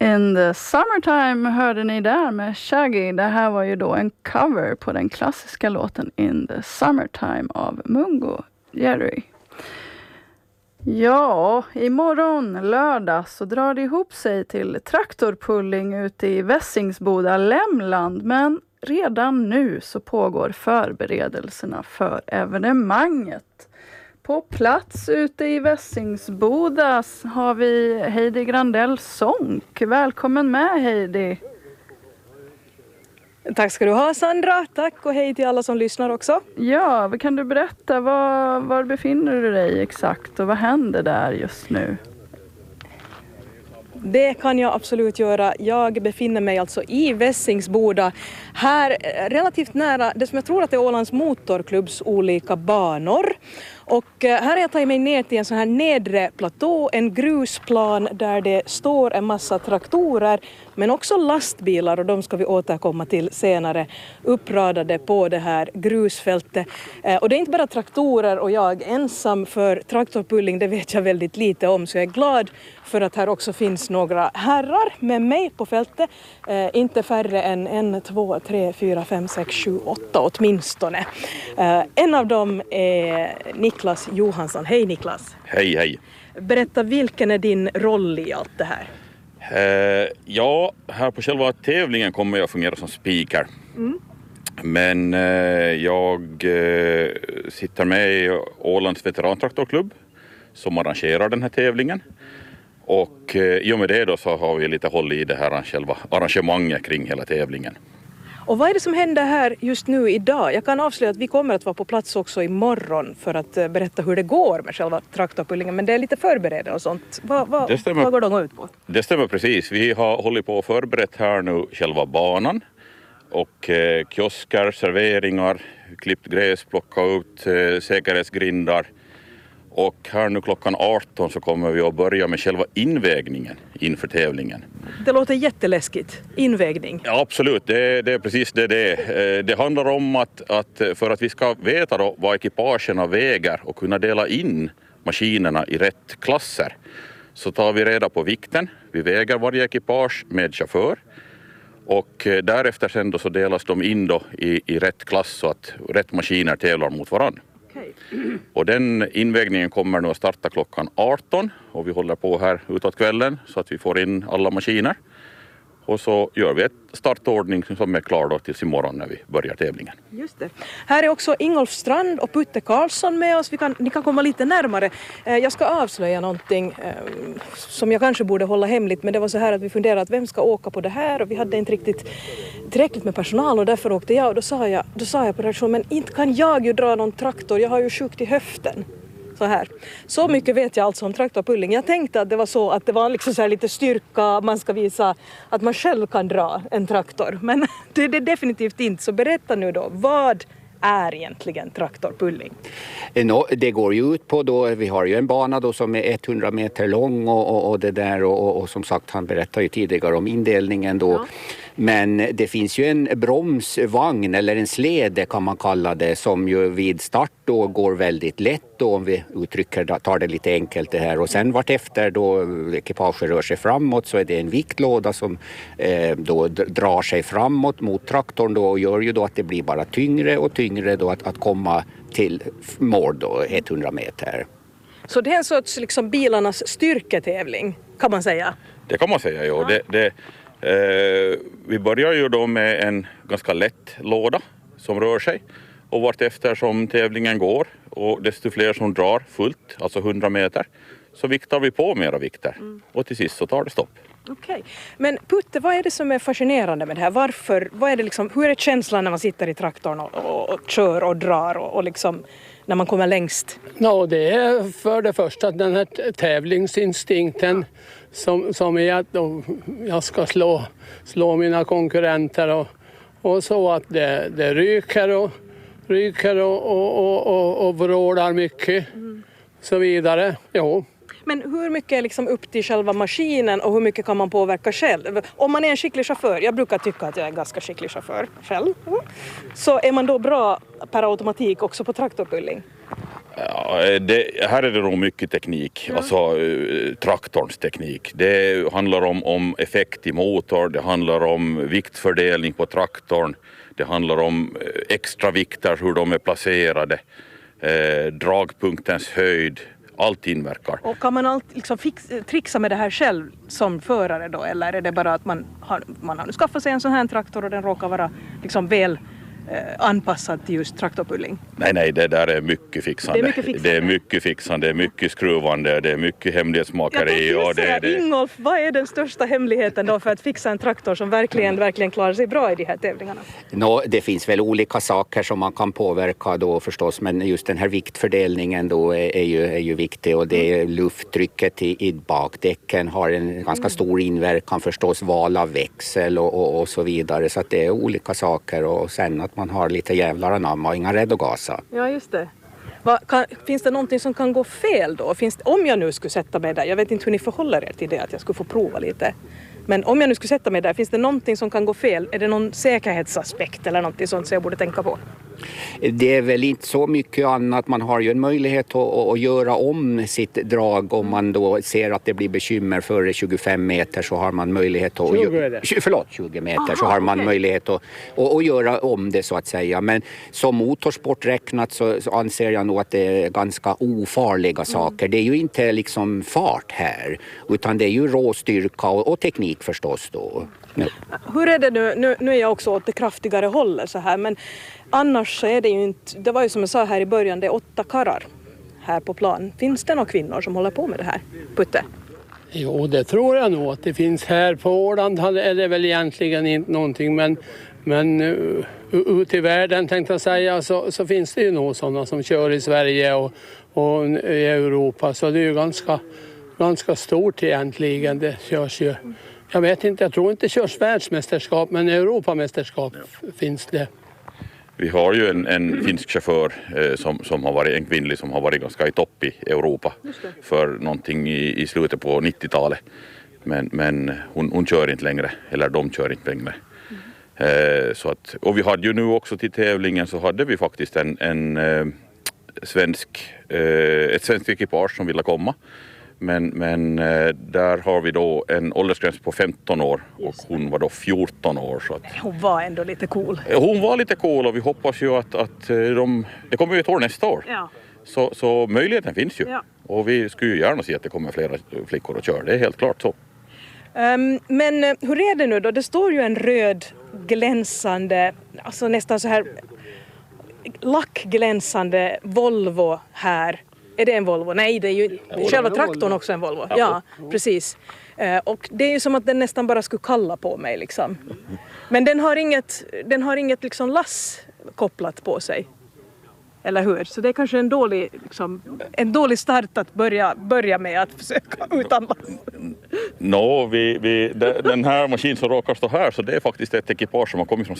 In the Summertime hörde ni där med Shaggy. Det här var ju då en cover på den klassiska låten In the Summertime av Mungo Jerry. Ja, imorgon lördag så drar det ihop sig till traktorpulling ute i Vässingsboda, Lämland. Men redan nu så pågår förberedelserna för evenemanget. På plats ute i Vässingsboda har vi Heidi Grandell Sonck. Välkommen med, Heidi. Tack ska du ha, Sandra. Tack och hej till alla som lyssnar också. Ja, kan du berätta var befinner du dig exakt och vad händer där just nu? Det kan jag absolut göra. Jag befinner mig alltså i Vässingsboda. Här relativt nära det som jag tror att är Ålands motorklubbs olika banor. Och här har jag tagit mig ner till en sån här nedre platå, en grusplan där det står en massa traktorer men också lastbilar, och de ska vi återkomma till senare, uppradade på det här grusfältet. Och det är inte bara traktorer och jag ensam, för traktorpulling det vet jag väldigt lite om, så jag är glad för att här också finns några herrar med mig på fältet. Inte färre än 1, 2, 3, 4, 5, 6, 7, 8 åtminstone. En av dem är Niklas Johansson. Hej Niklas. Hej, hej. Berätta, vilken är din roll i allt det här? Ja, här på själva tävlingen kommer jag fungera som speaker. Men jag sitter med i Ålands veterantraktorklubb som arrangerar den här tävlingen. Och i och med det då så har vi lite håll i det här själva arrangemanget kring hela tävlingen. Och vad är det som händer här just nu idag? Jag kan avslöja att vi kommer att vara på plats också imorgon för att berätta hur det går med själva traktorpullingen. Men det är lite förberedelse och sånt. Vad går de ut på? Det stämmer precis. Vi har hållit på och förberett här nu själva banan. Och kiosker, serveringar, klippt gräs, plocka ut säkerhetsgrindar. Och här nu klockan 18 så kommer vi att börja med själva invägningen inför tävlingen. Det låter jätteläskigt. Invägning. Ja, absolut, det är precis det. Det handlar om att för att vi ska veta då vad ekipagerna väger och kunna dela in maskinerna i rätt klasser, så tar vi reda på vikten. Vi väger varje ekipage med chaufför. Och därefter sen då så delas de in då i rätt klass så att rätt maskiner tävlar mot varandra. Och den invägningen kommer nu att starta klockan 18 och vi håller på här utåt kvällen så att vi får in alla maskiner. Och så gör vi ett startordning som är klar då tills imorgon när vi börjar tävlingen. Just det. Här är också Ingolf Strand och Putte Karlsson med oss. Ni kan komma lite närmare. Jag ska avslöja någonting som jag kanske borde hålla hemligt. Men det var så här att vi funderade att vem ska åka på det här. Och vi hade inte riktigt tillräckligt med personal och därför åkte jag. Och då sa jag på redaktionen, men inte kan jag ju dra någon traktor. Jag har ju sjukt i höften. Så mycket vet jag alltså om traktorpulling. Jag tänkte att det var så att det var liksom så här lite styrka, man ska visa att man själv kan dra en traktor. Men det är definitivt inte. Så berätta nu då, vad är egentligen traktorpulling? Det går ju ut på då, vi har ju en bana då som är 100 meter lång och det där och som sagt han berättade ju tidigare om indelningen då. Ja. Men det finns ju en bromsvagn eller en slede kan man kalla det, som ju vid start då går väldigt lätt då, om vi tar det lite enkelt det här, och sen vartefter då ekipaget rör sig framåt så är det en viktlåda som då drar sig framåt mot traktorn då och gör ju då att det blir bara tyngre och tyngre då att komma till mål då 100 meter. Så det är en sorts liksom bilarnas styrketävling kan man säga? Det kan man säga, ja. Vi börjar ju då med en ganska lätt låda som rör sig, och vartefter som tävlingen går och desto fler som drar fullt, alltså 100 meter, så viktar vi på mera vikter och till sist så tar det stopp. Okej. Men Putte, vad är det som är fascinerande med det här? Hur är känslan när man sitter i traktorn och kör och drar och liksom när man kommer längst? Det är för det första den här tävlingsinstinkten som är att jag ska slå mina konkurrenter och så att det ryker och vrålar mycket så vidare. Jo. Men hur mycket är liksom upp till själva maskinen och hur mycket kan man påverka själv? Om man är en skicklig chaufför, jag brukar tycka att jag är en ganska skicklig chaufför själv, så är man då bra per automatik också på traktorpulling? Ja, här är det nog mycket teknik, alltså traktorns teknik. Det handlar om effekt i motor, det handlar om viktfördelning på traktorn, det handlar om extra vikter, hur de är placerade, dragpunktens höjd, allt inverkar. Och kan man liksom trixa med det här själv som förare då, eller är det bara att man har nu skaffat sig en sån här traktor och den råkar vara liksom väl anpassad till just traktorpulling? Nej, det där är mycket fixande. Det är mycket fixande, det är mycket skruvande, det är mycket hemlighetsmakeri. Jag tänkte Ingolf, vad är den största hemligheten då för att fixa en traktor som verkligen klarar sig bra i de här tävlingarna? Det finns väl olika saker som man kan påverka då förstås, men just den här viktfördelningen då är ju viktig, och det är lufttrycket i bakdäcken har en ganska stor inverkan förstås, val av växel och så vidare, så att det är olika saker, och sen att man har lite jävlar anamma och inga rädd att gasa. Ja, just det. Finns det någonting som kan gå fel då? Om jag nu skulle sätta mig där, jag vet inte hur ni förhåller er till det, att jag skulle få prova lite. Men om jag nu skulle sätta mig där, finns det någonting som kan gå fel? Är det någon säkerhetsaspekt eller någonting sånt som jag borde tänka på? Det är väl inte så mycket annat. Man har ju en möjlighet att göra om sitt drag om man då ser att det blir bekymmer före 25 meter, så har man möjlighet att 20 meter. Så har man möjlighet att göra om det så att säga. Men som motorsport räknat så anser jag nog att det är ganska ofarliga saker. Det är ju inte liksom fart här, utan det är ju råstyrka och teknik förstås då. Ja. Hur är det nu är jag också åt det kraftigare hållet så här, men annars så är det ju inte, det var ju som jag sa här i början, det är 8 karrar här på plan. Finns det några kvinnor som håller på med det här, Putte? Jo, det tror jag nog att det finns. Här på Åland är det väl egentligen inte någonting, men ute i världen tänkte jag säga så finns det ju nog sådana som kör i Sverige och i Europa, så det är ju ganska stort egentligen. Det körs ju, jag vet inte, jag tror inte det körs världsmästerskap, men Europamästerskap finns det. Vi har ju en finsk chaufför som har varit en kvinnlig som har varit ganska i topp i Europa för någonting i slutet på 90-talet. Men hon kör inte längre, eller de kör inte längre. Så att, och vi hade ju nu också till tävlingen så hade vi faktiskt ett svenskt ekipage som ville komma. Men där har vi då en åldersgräns på 15 år och hon var då 14 år. Så att hon var ändå lite cool. Hon var lite cool, och vi hoppas ju att det kommer ju ett år nästa år. Ja. Så möjligheten finns ju. Ja. Och vi skulle ju gärna se att det kommer flera flickor att köra, det är helt klart så. Men hur är det nu då? Det står ju en röd glänsande, alltså nästan så här lackglänsande Volvo här. Är det en Volvo? Nej, det är ju själva traktorn också en Volvo. Ja, precis. Och det är ju som att den nästan bara skulle kalla på mig liksom. Men den har inget liksom lass kopplat på sig. Eller hur? Så det är kanske en dålig start att börja med att försöka utan lass. Den här maskinen som råkar stå här, så det är faktiskt ett ekipage som har kommit från